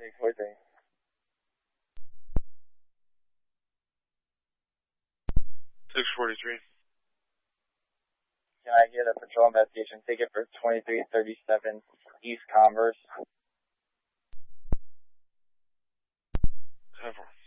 643. Can I get a patrol investigation ticket for 2337 East Converse? 10-4.